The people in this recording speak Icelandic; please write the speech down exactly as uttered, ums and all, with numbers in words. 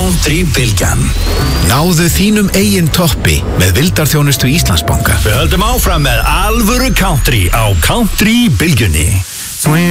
Country-bylgjan. Náðu þínum eigin toppi með vildarþjónustu Íslandsbanka. Við höldum áfram með alvöru country á Country-bylgjunni.